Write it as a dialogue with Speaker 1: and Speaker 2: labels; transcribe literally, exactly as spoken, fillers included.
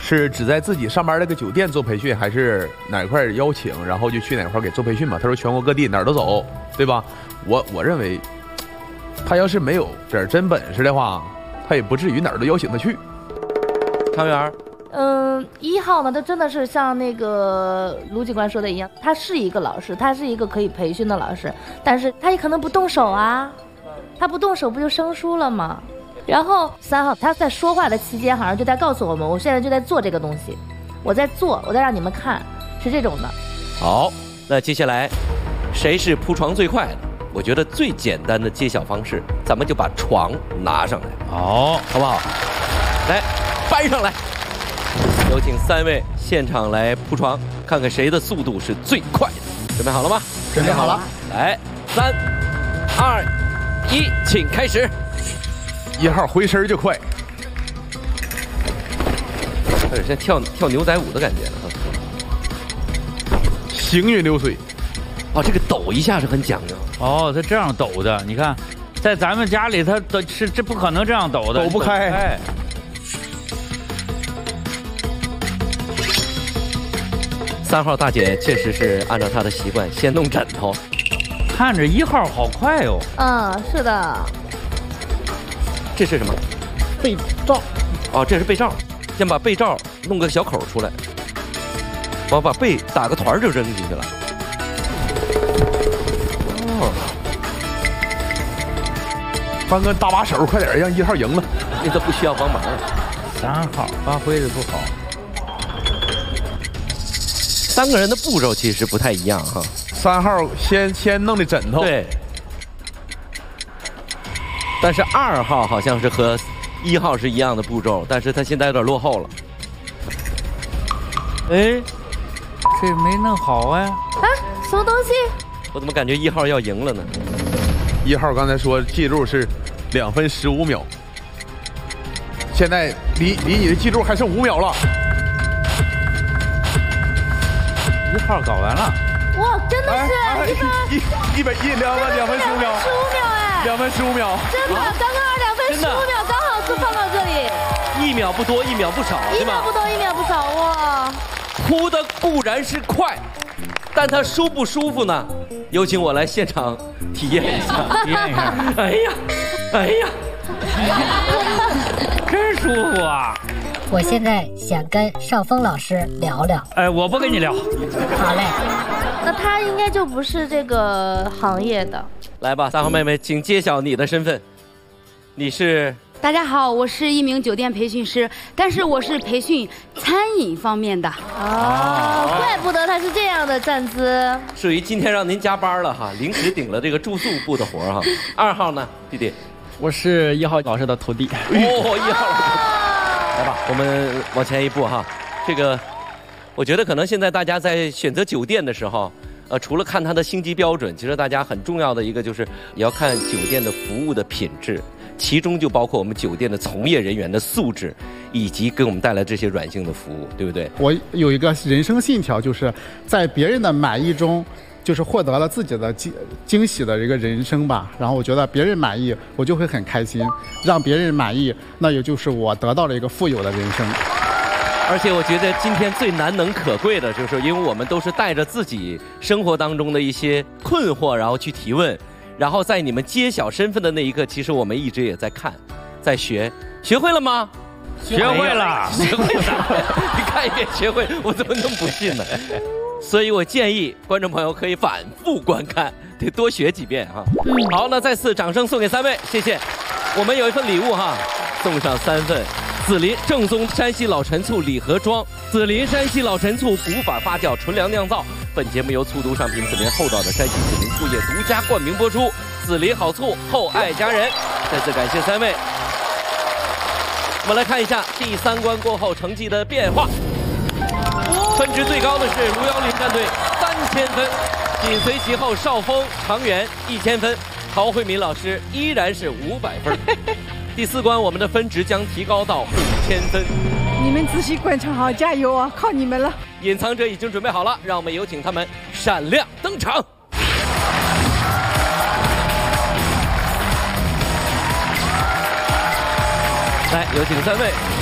Speaker 1: 是只在自己上班那个酒店做培训，还是哪块邀请，然后就去哪块给做培训嘛？他说全国各地哪儿都走，对吧？我我认为，他要是没有点真本事的话，他也不至于哪儿都邀请他去。
Speaker 2: 汤圆儿。
Speaker 3: 嗯，一号呢，他真的是像那个卢警官说的一样，他是一个老师，他是一个可以培训的老师，但是他也可能不动手啊，他不动手不就生疏了吗？然后三号他在说话的期间，好像就在告诉我们，我现在就在做这个东西，我在做，我在让你们看，是这种的。
Speaker 2: 好，那接下来谁是铺床最快的？我觉得最简单的揭晓方式，咱们就把床拿上来，
Speaker 4: 好，
Speaker 2: 好不好？来，搬上来。有请三位现场来铺床，看看谁的速度是最快的。准备好了吗？
Speaker 1: 准备好了。
Speaker 2: 来，三、二、一，请开始。
Speaker 1: 一号回身就快，
Speaker 2: 有点像跳跳牛仔舞的感觉了。
Speaker 1: 行云流水。
Speaker 2: 哦，这个抖一下是很讲究。
Speaker 4: 哦，他这样抖的，你看，在咱们家里他抖是这不可能这样抖的，
Speaker 1: 抖不开。
Speaker 4: 哎。
Speaker 2: 三号大姐确实是按照她的习惯先弄枕头，
Speaker 4: 看着一号好快哦。
Speaker 3: 嗯，是的。
Speaker 2: 这是什么？
Speaker 5: 被罩。
Speaker 2: 哦，这是被罩。先把被罩弄个小口出来，我把被打个团就扔进去了。哦，
Speaker 1: 翻个大把手，快点让一号赢了。
Speaker 2: 那都不需要帮忙了。
Speaker 4: 三号发挥的不好。
Speaker 2: 三个人的步骤其实不太一样哈。
Speaker 1: 三号先先弄的枕头，
Speaker 2: 对。但是二号好像是和一号是一样的步骤，但是他现在有点落后了。
Speaker 4: 哎，这没弄好哎。
Speaker 3: 啊，什么东西？
Speaker 2: 我怎么感觉一号要赢了呢？
Speaker 1: 一号刚才说记录是两分十五秒，现在离离你的记录还剩五秒了。
Speaker 4: 一号搞完了，
Speaker 3: 哇，真的是一分
Speaker 1: 一一百一两分两分十五秒，
Speaker 3: 十五秒哎，
Speaker 1: 两分十五秒，
Speaker 3: 真的，刚刚二两分十五秒刚好是放到这里，
Speaker 2: 一秒不多，一秒不少，
Speaker 3: 一秒不多，一秒不少，哇！
Speaker 2: 哭的固然是快，但他舒不舒服呢？有请我来现场体验一下，
Speaker 4: 体验一下。
Speaker 2: 哎呀，哎呀，
Speaker 4: 真舒服啊！
Speaker 6: 我现在想跟邵峰老师聊聊。
Speaker 4: 哎，我不跟你聊。
Speaker 6: 好嘞。
Speaker 3: 那他应该就不是这个行业的。
Speaker 2: 来吧，三号妹妹，请揭晓你的身份。你是？
Speaker 7: 大家好，我是一名酒店培训师，但是我是培训餐饮方面的。
Speaker 3: 哦，怪不得他是这样的站姿。
Speaker 2: 属于今天让您加班了哈，临时顶了这个住宿部的活哈。二号呢，弟弟？
Speaker 5: 我是一号老师的徒弟。
Speaker 2: 哦，一号老师。来吧，我们往前一步哈。这个，我觉得可能现在大家在选择酒店的时候，呃，除了看它的星级标准，其实大家很重要的一个就是也要看酒店的服务的品质，其中就包括我们酒店的从业人员的素质，以及给我们带来这些软性的服务，对不对？
Speaker 5: 我有一个人生信条，就是在别人的满意中，就是获得了自己的惊惊喜的一个人生吧。然后我觉得别人满意，我就会很开心；让别人满意，那也就是我得到了一个富有的人生。
Speaker 2: 而且我觉得今天最难能可贵的就是，因为我们都是带着自己生活当中的一些困惑，然后去提问，然后在你们揭晓身份的那一刻，其实我们一直也在看，在学，学会了吗？
Speaker 4: 学会了，
Speaker 2: 学会啥？你看一遍学会，我怎么能不信呢？所以我建议观众朋友可以反复观看，得多学几遍哈。好，那再次掌声送给三位，谢谢。我们有一份礼物哈，送上三份紫林正宗山西老陈醋礼盒装，紫林山西老陈醋古法发酵纯粮酿造。本节目由醋毒商品紫林厚道的山西紫林醋业独家冠名播出。紫林好醋，厚爱家人。再次感谢三位。我们来看一下第三关过后成绩的变化。分值最高的是卢幺林战队三千分，紧随其后邵峰、常远一千分，陶慧敏老师依然是五百分。第四关我们的分值将提高到五千分。
Speaker 8: 你们仔细观察好，加油啊！靠你们了。
Speaker 2: 隐藏者已经准备好了，让我们有请他们闪亮登场。来，有请三位。